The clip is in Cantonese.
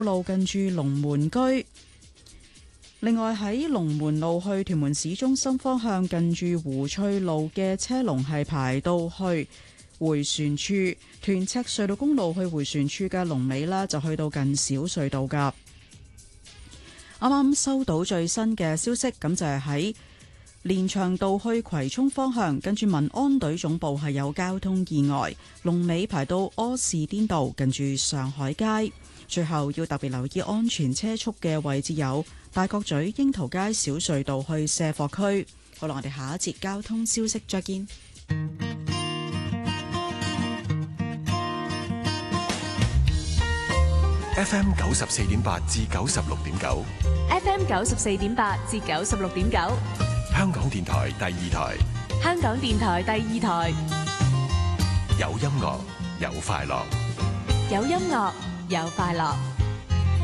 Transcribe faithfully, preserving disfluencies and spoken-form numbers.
路近住龍門居。另外喺龍門路去屯門市中心方向，近住湖翠路嘅車龍係排到去迴旋處。屯赤隧道公路去迴旋處嘅龍尾呢，就去到近小隧道噶。啱啱收到最新嘅消息，咁就係喺連翔道去葵涌方向，跟住民安隊總部係有交通意外，龍尾排到柯士甸道近住上海街。最後要特別留意安全車速嘅位置有大角咀櫻桃街小隧道去卸貨區。好啦，我哋下一節交通消息再見。 F M 九十四點八至九十六點九 ，F M 九十四點八至九十六點九， 香港電台第二台， 香港電台第二台， 有音樂有快樂， 有音樂有快樂。